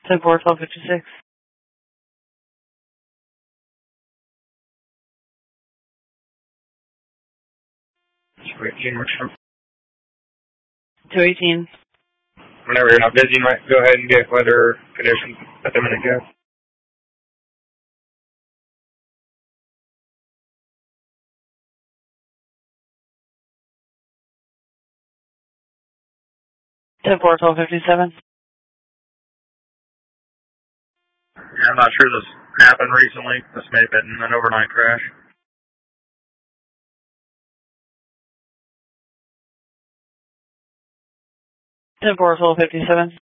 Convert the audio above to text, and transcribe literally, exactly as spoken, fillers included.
ten four, twelve fifty-six. two eighteen, works for two eighteen. Whenever you're not busy, you might go ahead and get weather conditions at the minute, guys. ten four, twelve fifty-seven. Yeah, I'm not sure this happened recently. This may have been an overnight crash. ten four, twelve fifty-seven.